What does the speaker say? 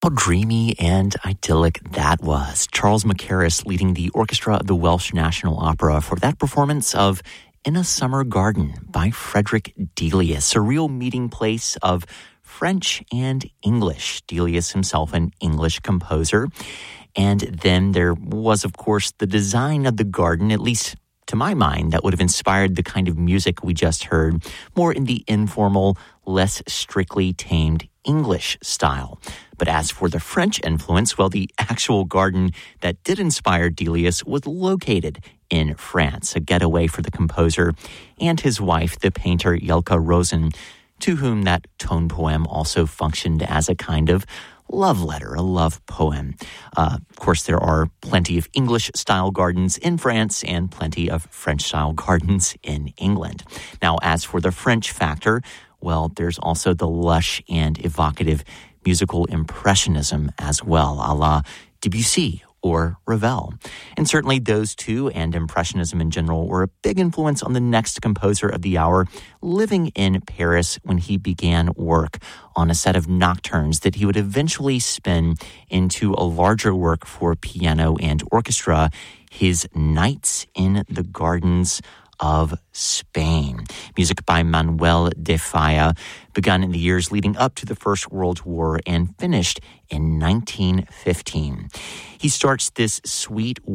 How dreamy and idyllic that was. Charles Mackerras leading the orchestra of the Welsh National Opera for that performance of In a Summer Garden by Frederick Delius, a real meeting place of French and English. Delius himself an English composer. And then there was, of course, the design of the garden, at least to my mind, that would have inspired the kind of music we just heard, more in the informal, less strictly tamed English style. But as for the French influence, well, the actual garden that did inspire Delius was located in France, a getaway for the composer and his wife, the painter Jelka Rosen, to whom that tone poem also functioned as a kind of love letter, a love poem. Of course, there are plenty of English-style gardens in France and plenty of French-style gardens in England. Now, as for the French factor, well, there's also the lush and evocative musical impressionism as well, a la Debussy or Ravel. And certainly those two, and Impressionism in general, were a big influence on the next composer of the hour, living in Paris when he began work on a set of nocturnes that he would eventually spin into a larger work for piano and orchestra, his Nights in the Gardens of Spain. Music by Manuel de Falla, begun in the years leading up to the First World War and finished in 1915. He starts this suite